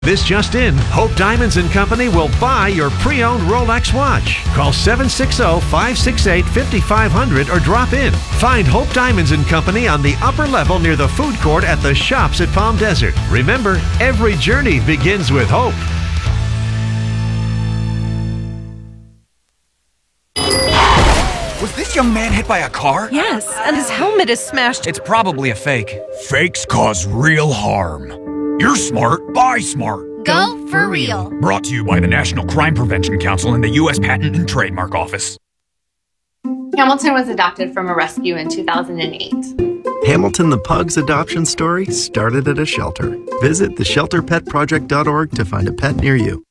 This just in, Hope Diamonds and Company will buy your pre-owned Rolex watch. Call 760-568-5500 or drop in. Find Hope Diamonds and Company on the upper level near the food court at the Shops at Palm Desert. Remember, every journey begins with hope. Was this young man hit by a car? Yes, and his helmet is smashed. It's probably a fake. Fakes cause real harm. You're smart, buy smart. Go for real. Brought to you by the National Crime Prevention Council and the U.S. Patent and Trademark Office. Hamilton was adopted from a rescue in 2008. Hamilton the Pug's adoption story started at a shelter. Visit theshelterpetproject.org to find a pet near you.